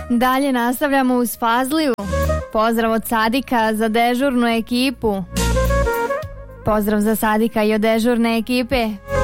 Dalje nastavljamo uz Fazliju. Pozdrav od Sadika za dežurnu ekipu. Pozdrav za Sadika i od dežurne ekipe.